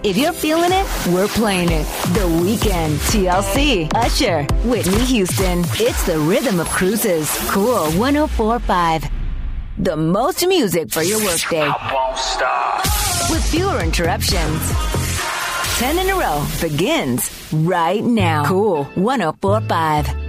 If you're feeling it, we're playing it. The Weeknd, TLC, Usher, Whitney Houston. It's the rhythm of cruises. Cool 104.5. The most music for your workday. I won't stop. With fewer interruptions. 10 in a row begins right now. Cool 104.5.